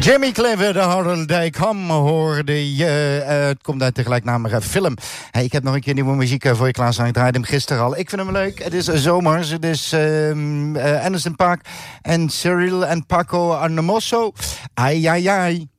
Jimmy Cliff, de Holiday Come hoorde je. Het komt uit de gelijknamige film. Hey, ik heb nog een keer nieuwe muziek voor je klaarstaan. Ik draaide hem gisteren al. Ik vind hem leuk. Het is zomers. Het is Anderson .Paak en Cyril en Paco Arnemoso. Ai, ai, ai.